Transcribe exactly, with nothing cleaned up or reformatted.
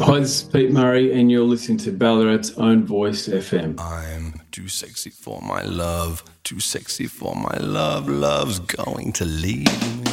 Hi, this is Pete Murray, and you're listening to Ballarat's Own Voice F M. I'm too sexy for my love, too sexy for my love. Love's going to leave me.